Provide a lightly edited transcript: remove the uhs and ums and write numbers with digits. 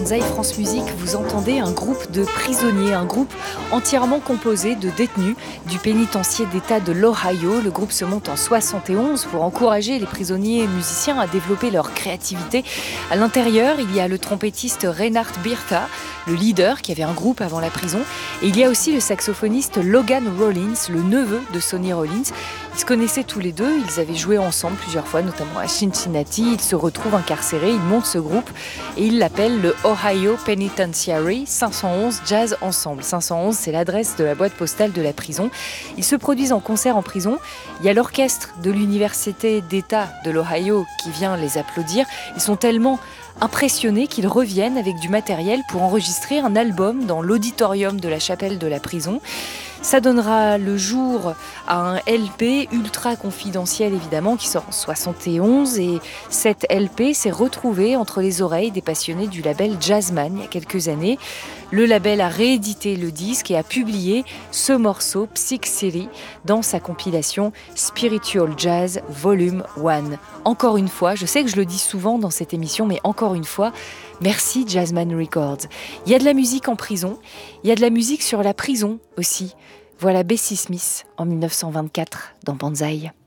Banzai France Musique, vous entendez un groupe de prisonniers, un groupe entièrement composé de détenus du pénitencier d'État de l'Ohio. Le groupe se monte en 71 pour encourager les prisonniers et musiciens à développer leur créativité. À l'intérieur, il y a le trompettiste Reinhard Birka, le leader qui avait un groupe avant la prison. Et il y a aussi le saxophoniste Logan Rollins, le neveu de Sonny Rollins. Ils se connaissaient tous les deux, ils avaient joué ensemble plusieurs fois, notamment à Cincinnati. Ils se retrouvent incarcérés, ils montent ce groupe et ils l'appellent le Ohio Penitentiary 511 Jazz Ensemble. 511, c'est l'adresse de la boîte postale de la prison. Ils se produisent en concert en prison. Il y a l'orchestre de l'université d'État de l'Ohio qui vient les applaudir. Ils sont tellement impressionnés qu'ils reviennent avec du matériel pour enregistrer un album dans l'auditorium de la chapelle de la prison. Ça donnera le jour à un LP ultra confidentiel évidemment qui sort en 71 et cette LP s'est retrouvée entre les oreilles des passionnés du label Jazzman il y a quelques années. Le label a réédité le disque et a publié ce morceau Psych City dans sa compilation Spiritual Jazz Volume 1. Encore une fois, je sais que je le dis souvent dans cette émission, mais encore une fois, merci Jazzman Records. Il y a de la musique en prison, il y a de la musique sur la prison aussi. Voilà Bessie Smith en 1924 dans Banzai.